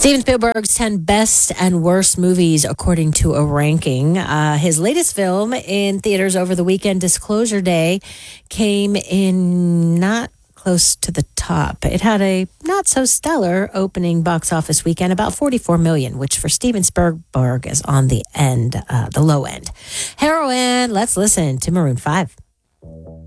Steven Spielberg's 10 best and worst movies according to a ranking. His latest film in theaters over the weekend, Disclosure Day, came in not close to the top. It had a not so stellar opening box office weekend, about $44 million, which for Steven Spielberg is on the low end. Heroin, let's listen to Maroon 5.